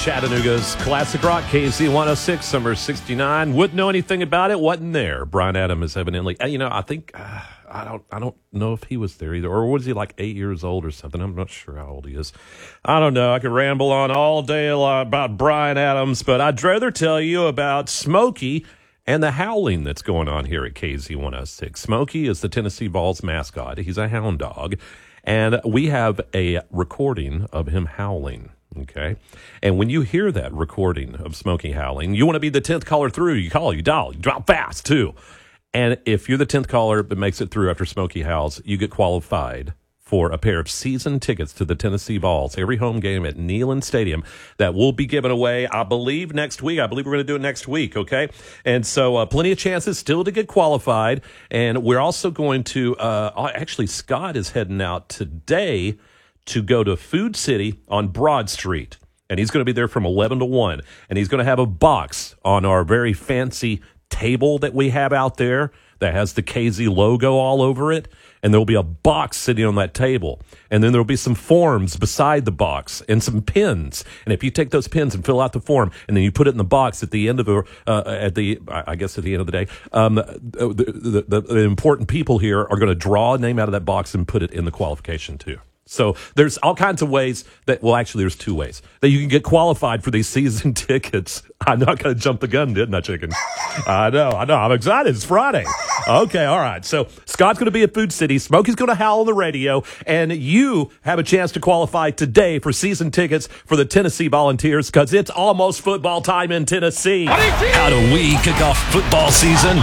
Chattanooga's Classic Rock, KC 106, summer 69. Wouldn't know anything about it, wasn't there. Bryan Adams is evidently, I think, I don't know if he was there either. Or was he like 8 years old or something? I'm not sure how old he is. I don't know. I could ramble on all day about Bryan Adams, but I'd rather tell you about Smokey and the howling that's going on here at KZ 106. Smokey is the Tennessee Vols mascot. He's a hound dog. And we have a recording of him howling. Okay. And when you hear that recording of Smokey howling, you want to be the 10th caller through. You call, you dial, you drop fast too. And if you're the 10th caller that makes it through after Smokey howls, you get qualified for a pair of season tickets to the Tennessee Vols, every home game at Neyland Stadium that will be given away, I believe, next week. I believe we're going to do it next week, okay? And so plenty of chances still to get qualified. And we're also going to, actually, Scott is heading out today to go to Food City on Broad Street. And he's going to be there from 11 to 1. And he's going to have a box on our very fancy table that we have out there that has the KZ logo all over it. And there will be a box sitting on that table. And then there will be some forms beside the box and some pins. And if you take those pins and fill out the form and then you put it in the box at the end of the end of the day, the important people here are going to draw a name out of that box and put it in the qualification too. So there's all kinds of ways that, well, actually, there's two ways that you can get qualified for these season tickets. I'm not going to jump the gun, didn't I, chicken? I know. I'm excited. It's Friday. Okay, all right. So Scott's going to be at Food City. Smokey's going to howl on the radio. And you have a chance to qualify today for season tickets for the Tennessee Volunteers because it's almost football time in Tennessee. How do we kick off football season?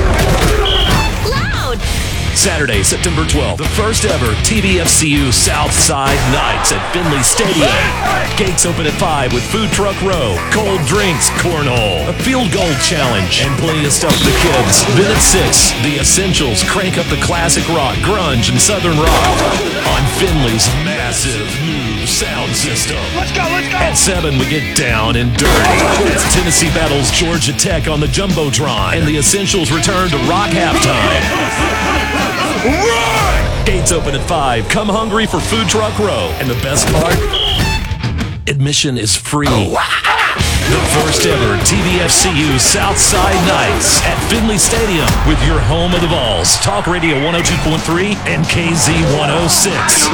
Loud! Saturday, September 12th, the first ever TVFCU Southside Nights at Finley Stadium. Gates open at 5 with Food Truck Row, cold drinks, cornhole, a field goal challenge, and plenty of stuff for the kids. Then at 6, the Essentials crank up the classic rock, grunge, and southern rock on Finley's massive new sound system. Let's go! At 7, we get down and dirty. It's Tennessee battles Georgia Tech on the Jumbotron, and the Essentials return to rock halftime. Run! Gates open at 5. Come hungry for Food Truck Row. And the best part? Admission is free. The first ever TVFCU Southside Nights at Finley Stadium with your home of the Vols. Talk Radio 102.3 and KZ 106.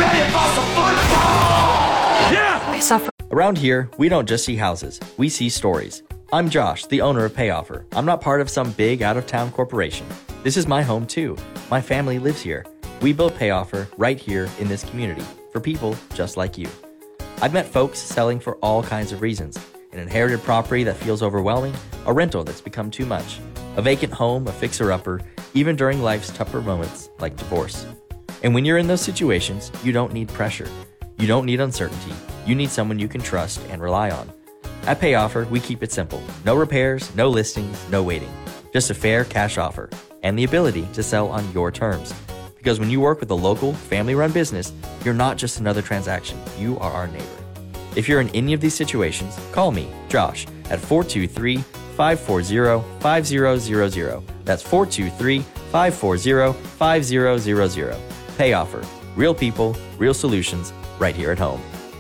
Yeah! Around here, we don't just see houses, we see stories. I'm Josh, the owner of PayOffer. I'm not part of some big out-of-town corporation. This is my home too. My family lives here. We built PayOffer right here in this community for people just like you. I've met folks selling for all kinds of reasons. An inherited property that feels overwhelming, a rental that's become too much, a vacant home, a fixer-upper, even during life's tougher moments like divorce. And when you're in those situations, you don't need pressure. You don't need uncertainty. You need someone you can trust and rely on. At PayOffer, we keep it simple. No repairs, no listings, no waiting. Just a fair cash offer and the ability to sell on your terms. Because when you work with a local, family-run business, you're not just another transaction. You are our neighbor. If you're in any of these situations, call me, Josh, at 423-540-5000. That's 423-540-5000. PayOffer. Real people, real solutions, right here at home.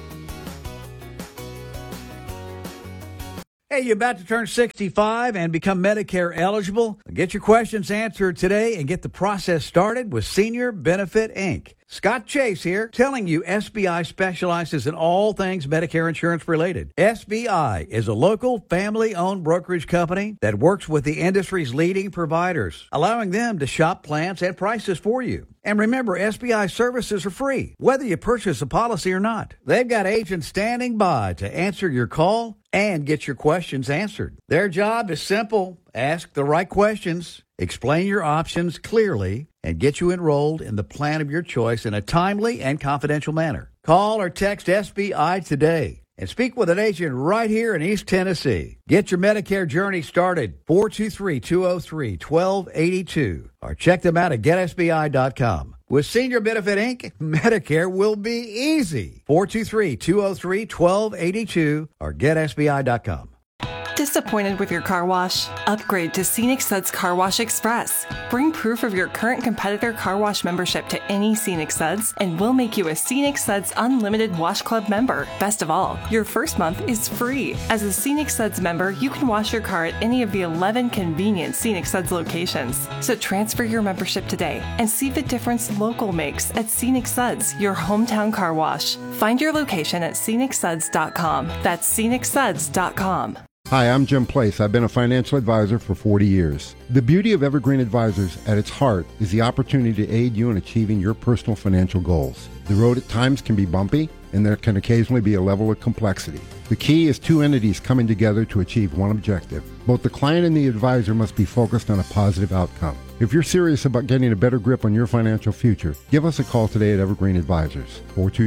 Hey, you about to turn 65 and become Medicare eligible? Get your questions answered today and get the process started with Senior Benefit Inc. Scott Chase here, telling you SBI specializes in all things Medicare insurance related. SBI is a local family-owned brokerage company that works with the industry's leading providers, allowing them to shop plans and prices for you. And remember, SBI services are free, whether you purchase a policy or not. They've got agents standing by to answer your call and get your questions answered. Their job is simple. Ask the right questions, explain your options clearly, and get you enrolled in the plan of your choice in a timely and confidential manner. Call or text SBI today and speak with an agent right here in East Tennessee. Get your Medicare journey started, 423-203-1282, or check them out at getsbi.com. With Senior Benefit Inc., Medicare will be easy. 423-203-1282 or getsbi.com. Disappointed with your car wash? Upgrade to Scenic Suds Car Wash Express. Bring proof of your current competitor car wash membership to any Scenic Suds, and we'll make you a Scenic Suds Unlimited Wash Club member. Best of all, your first month is free. As a Scenic Suds member, you can wash your car at any of the 11 convenient Scenic Suds locations. So transfer your membership today and see the difference local makes at Scenic Suds, your hometown car wash. Find your location at scenicsuds.com. That's scenicsuds.com. Hi, I'm Jim Place. I've been a financial advisor for 40 years. The beauty of Evergreen Advisors at its heart is the opportunity to aid you in achieving your personal financial goals. The road at times can be bumpy, and there can occasionally be a level of complexity. The key is two entities coming together to achieve one objective. Both the client and the advisor must be focused on a positive outcome. If you're serious about getting a better grip on your financial future, give us a call today at Evergreen Advisors,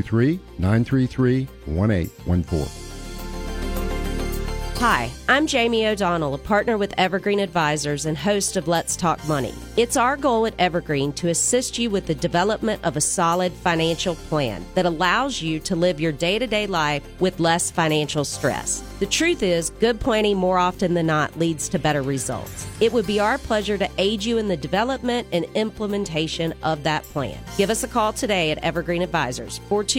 423-933-1814. Hi, I'm Jamie O'Donnell, a partner with Evergreen Advisors and host of Let's Talk Money. It's our goal at Evergreen to assist you with the development of a solid financial plan that allows you to live your day-to-day life with less financial stress. The truth is, good planning more often than not leads to better results. It would be our pleasure to aid you in the development and implementation of that plan. Give us a call today at Evergreen Advisors,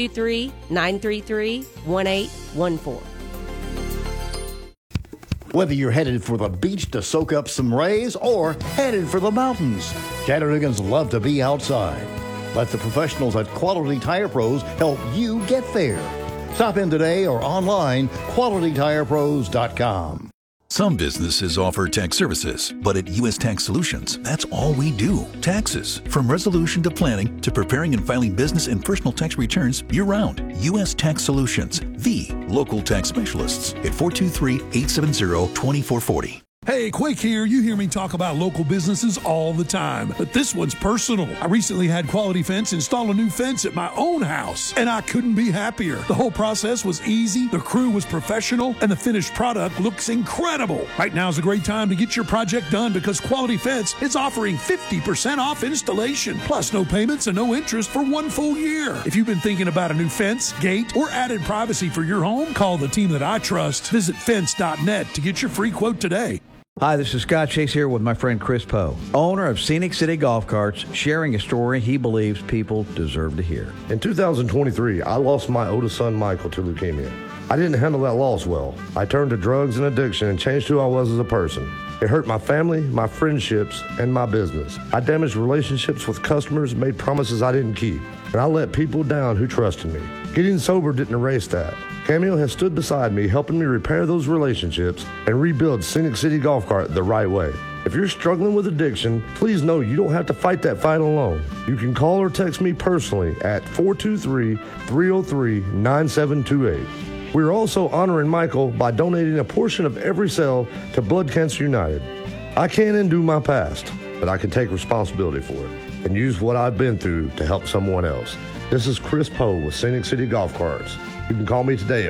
423-933-1814. Whether you're headed for the beach to soak up some rays or headed for the mountains, Chattanoogan's love to be outside. Let the professionals at Quality Tire Pros help you get there. Stop in today or online, QualityTirePros.com. Some businesses offer tax services, but at U.S. Tax Solutions, that's all we do. Taxes. From resolution to planning to preparing and filing business and personal tax returns year-round. U.S. Tax Solutions, the local tax specialists at 423-870-2440. Hey, Quake here. You hear me talk about local businesses all the time, but this one's personal. I recently had Quality Fence install a new fence at my own house, and I couldn't be happier. The whole process was easy, the crew was professional, and the finished product looks incredible. Right now is a great time to get your project done because Quality Fence is offering 50% off installation, plus no payments and no interest for 1 full year. If you've been thinking about a new fence, gate, or added privacy for your home, call the team that I trust. Visit fence.net to get your free quote today. Hi, this is Scott Chase here with my friend Chris Poe, owner of Scenic City Golf Carts, sharing a story he believes people deserve to hear. In 2023, I lost my oldest son, Michael, to leukemia. I didn't handle that loss well. I turned to drugs and addiction and changed who I was as a person. It hurt my family, my friendships, and my business. I damaged relationships with customers, made promises I didn't keep, and I let people down who trusted me. Getting sober didn't erase that. Cameo has stood beside me, helping me repair those relationships and rebuild Scenic City Golf Cart the right way. If you're struggling with addiction, please know you don't have to fight that fight alone. You can call or text me personally at 423-303-9728. We're also honoring Michael by donating a portion of every sale to Blood Cancer United. I can't undo my past, but I can take responsibility for it and use what I've been through to help someone else. This is Chris Poe with Scenic City Golf Carts. You can call me today at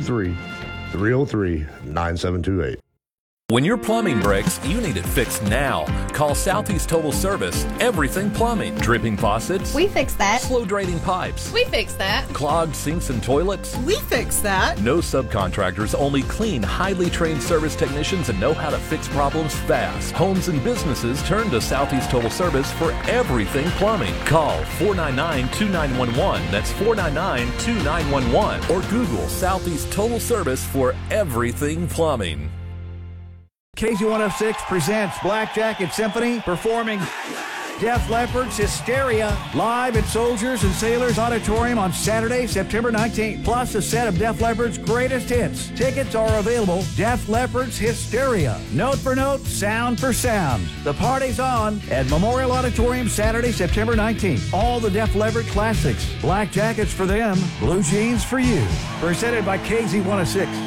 423-303-9728. When your plumbing breaks, you need it fixed now. Call Southeast Total Service. Everything plumbing. Dripping faucets. We fix that. Slow draining pipes. We fix that. Clogged sinks and toilets. We fix that. No subcontractors, only clean, highly trained service technicians that know how to fix problems fast. Homes and businesses turn to Southeast Total Service for everything plumbing. Call 499-2911. That's 499-2911. Or Google Southeast Total Service for everything plumbing. KZ106 presents Black Jacket Symphony performing Def Leppard's Hysteria live at Soldiers and Sailors Auditorium on Saturday, September 19th, plus a set of Def Leppard's greatest hits. Tickets are available. Def Leppard's Hysteria. Note for note, sound for sound. The party's on at Memorial Auditorium Saturday, September 19th. All the Def Leppard classics. Black jackets for them, blue jeans for you. Presented by KZ106.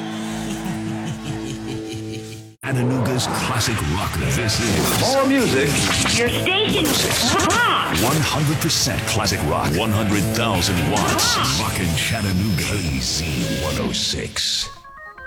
Chattanooga's classic rock. This is more music. Your station rock. 100% classic rock. 100,000 watts. Rockin' Chattanooga. KZ106.